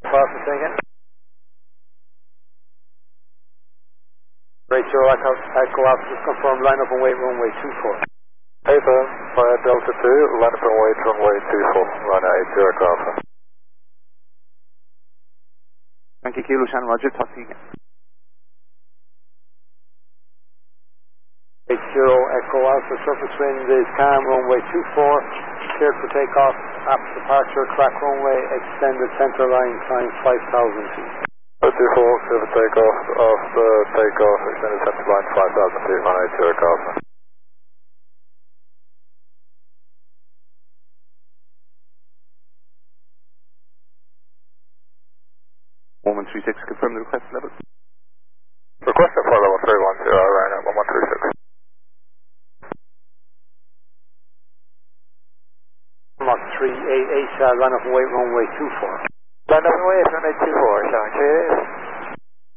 Alpha, say again. Rachel, Echo Alpha, just confirm line up and wait runway 24. Haven, via Delta 2, line up and wait runway 24, runway 80 Echo Alpha. Yankee Kilo, Shan Roger, talk to you again. 80 Echo Alpha, surface wind is calm, runway 24, cleared for takeoff, after departure, crack runway, extended center line, climb 5,000 feet. 24, clear for takeoff, after takeoff, extended center line 5,000 feet, runway 80 Echo Alpha. Moment 36, confirm the request level. Request at flight level 310, right at 1136. Mach 388, line up and wait runway 24. Line up and wait runway 24, Shang Chi.